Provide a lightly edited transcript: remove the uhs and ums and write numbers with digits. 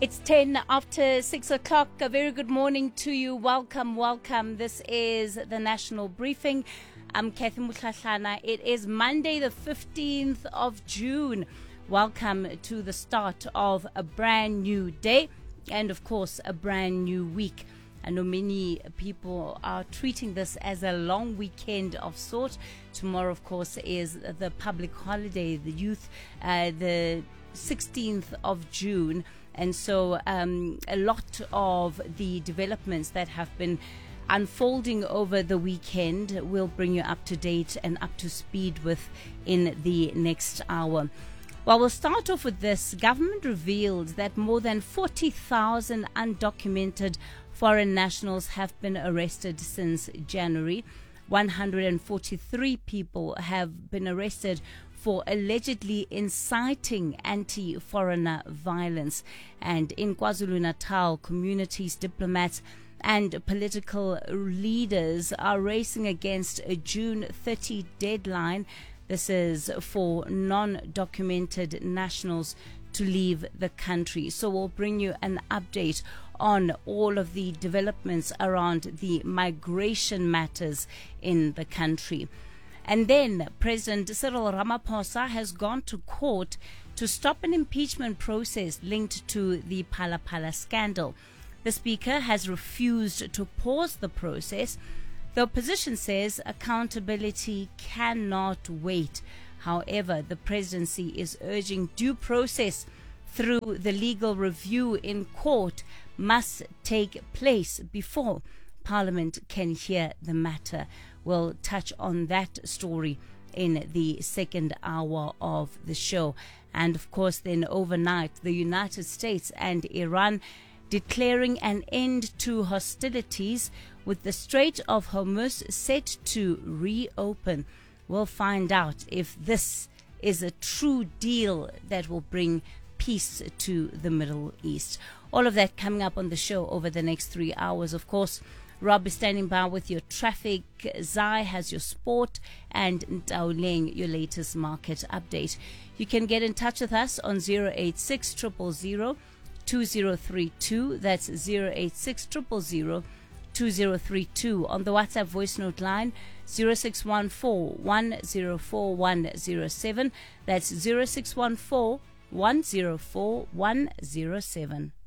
It's 10 after 6 o'clock. A very good morning to you. Welcome. This is the National Briefing. I'm Kathy Mutlahlana. It is Monday, the 15th of June. Welcome to the start of a brand new day and, of course, a brand new week. I know many people are treating this as a long weekend of sort. Tomorrow, of course, is the public holiday, the youth, the 16th of June. And so a lot of the developments that have been unfolding over the weekend will bring you up to date and up to speed with in the next hour. Well, we'll start off with this. Government revealed that more than 40,000 undocumented foreign nationals have been arrested since January. 143 people have been arrested for allegedly inciting anti-foreigner violence. And in KwaZulu-Natal, communities, diplomats and political leaders are racing against a June 30 deadline. This is for non-documented nationals to leave the country. So we'll bring you an update on all of the developments around the migration matters in the country. And then President Cyril Ramaphosa has gone to court to stop an impeachment process linked to the Phala Phala scandal. The Speaker has refused to pause the process. The opposition says accountability cannot wait. However, the presidency is urging due process through the legal review in court must take place before Parliament can hear the matter. We'll touch on that story in the second hour of the show. And of course, then overnight, the United States and Iran declaring an end to hostilities with the Strait of Hormuz set to reopen. We'll find out if this is a true deal that will bring peace to the Middle East. All of that coming up on the show over the next 3 hours. Of course, Rob is standing by with your traffic. Zai has your sport, and Ntauleng, your latest market update. You can get in touch with us on 086 000 2032. That's 086 000 2032. On the WhatsApp voice note line, 0614 104 107. That's 0614 104 107.